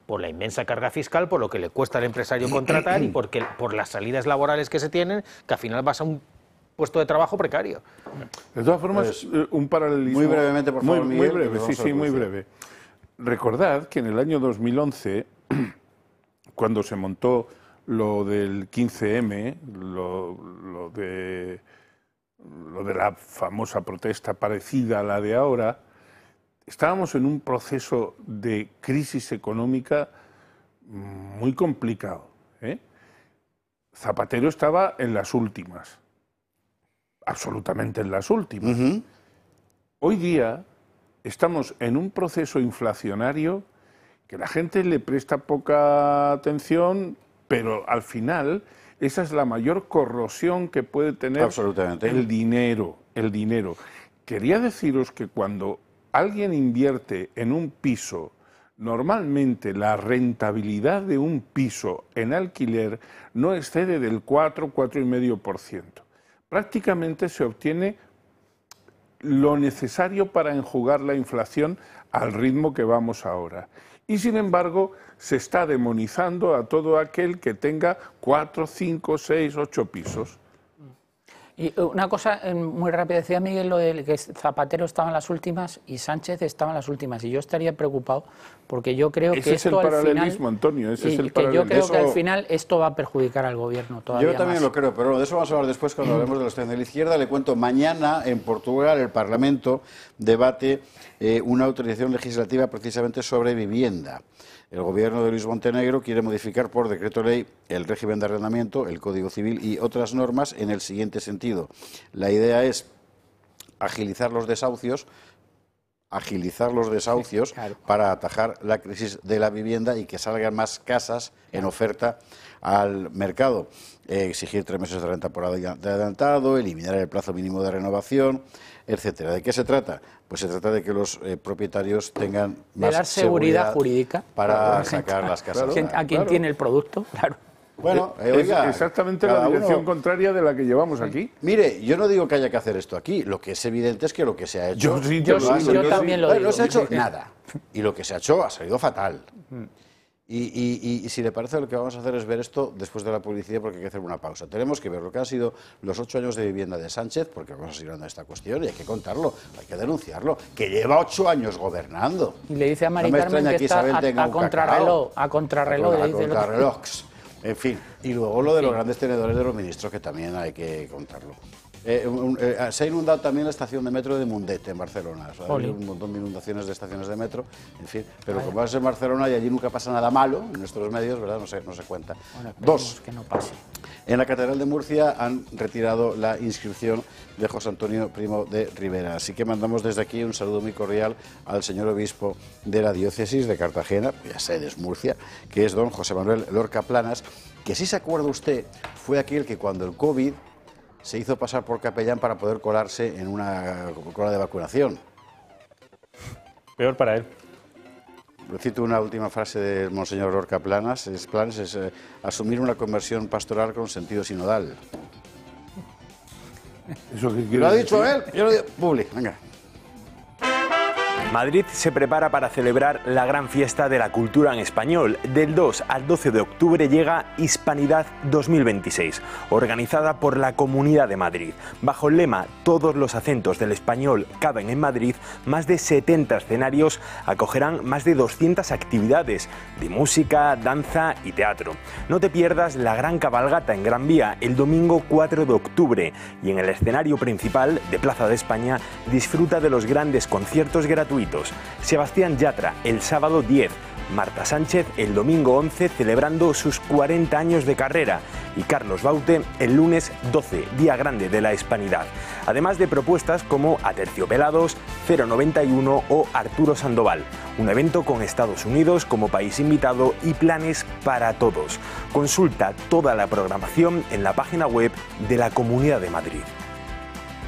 por la inmensa carga fiscal, por lo que le cuesta al empresario contratar y por las salidas laborales que se tienen, que al final vas a un puesto de trabajo precario. De todas formas, un paralelismo... Muy brevemente, por favor, muy breve, sí, muy breve. Recordad que en el año 2011, cuando se montó lo del 15M, lo de la famosa protesta parecida a la de ahora, estábamos en un proceso de crisis económica muy complicado, ¿eh? Zapatero estaba en las últimas, absolutamente en las últimas. Hoy día estamos en un proceso inflacionario que la gente le presta poca atención, pero al final esa es la mayor corrosión que puede tener el dinero. Quería deciros que cuando alguien invierte en un piso, normalmente la rentabilidad de un piso en alquiler no excede del 4,5%. Prácticamente se obtiene lo necesario para enjugar la inflación al ritmo que vamos ahora. Y sin embargo, se está demonizando a todo aquel que tenga 4, 5, 6, 8 pisos. Y una cosa muy rápida, decía Miguel lo de que Zapatero estaba en las últimas y Sánchez estaba en las últimas, y yo estaría preocupado porque yo creo que esto al final... Ese es el paralelismo, Antonio, ese es el paralelismo. Yo creo que al final esto va a perjudicar al gobierno todavía. Yo también lo creo, pero de eso vamos a hablar después cuando hablemos de los extremos de la izquierda. Le cuento, mañana en Portugal el Parlamento debate una autorización legislativa precisamente sobre vivienda. El gobierno de Luis Montenegro quiere modificar por decreto ley el régimen de arrendamiento, el Código Civil y otras normas en el siguiente sentido. La idea es agilizar los desahucios para atajar la crisis de la vivienda y que salgan más casas en oferta al mercado. Exigir 3 meses de renta por adelantado, eliminar el plazo mínimo de renovación, etcétera. ¿De qué se trata? Pues se trata de que los propietarios tengan más dar seguridad jurídica para sacar las casas. A quien tiene el producto, claro. Bueno, oiga, es exactamente la dirección contraria de la que llevamos aquí. Mire, yo no digo que haya que hacer esto aquí. Lo que es evidente es que lo que se ha hecho... Yo también lo digo. No se ha hecho nada. Y lo que se ha hecho ha salido fatal. Y si le parece, lo que vamos a hacer es ver esto después de la publicidad, porque hay que hacer una pausa. Tenemos que ver lo que han sido los 8 años de vivienda de Sánchez, porque vamos a seguir hablando de esta cuestión y hay que contarlo, hay que denunciarlo, que lleva 8 años gobernando. Y le dice a Mari Carmen que está a contrarreloj. En fin, y luego lo de los grandes tenedores de los ministros, que también hay que contarlo. Se ha inundado también la estación de metro de Mundet, en Barcelona. O sea, hay un montón de inundaciones de estaciones de metro, en fin. Pero como vas en Barcelona y allí nunca pasa nada malo, en nuestros medios, ¿verdad? No se cuenta. Bueno, 2. Que no pase. En la Catedral de Murcia han retirado la inscripción de José Antonio Primo de Rivera. Así que mandamos desde aquí un saludo muy cordial al señor obispo de la diócesis de Cartagena, cuya sede es Murcia, que es don José Manuel Lorca Planas, que si se acuerda usted, fue aquel que cuando el COVID se hizo pasar por capellán para poder colarse en una cola de vacunación. Peor para él. Cito una última frase del monseñor Lorca Planas, es asumir una conversión pastoral con sentido sinodal. ¿Eso qué quiere ¿Lo ha decir? dicho él? Yo lo digo. Publi, venga. Madrid se prepara para celebrar la gran fiesta de la cultura en español. Del 2 al 12 de octubre llega Hispanidad 2026, organizada por la Comunidad de Madrid. Bajo el lema "Todos los acentos del español caben en Madrid", más de 70 escenarios acogerán más de 200 actividades de música, danza y teatro. No te pierdas la gran cabalgata en Gran Vía el domingo 4 de octubre y en el escenario principal de Plaza de España disfruta de los grandes conciertos gratuitos. Sebastián Yatra el sábado 10, Marta Sánchez el domingo 11 celebrando sus 40 años de carrera y Carlos Baute el lunes 12, día grande de la Hispanidad. Además de propuestas como Aterciopelados, 091 o Arturo Sandoval. Un evento con Estados Unidos como país invitado y planes para todos. Consulta toda la programación en la página web de la Comunidad de Madrid.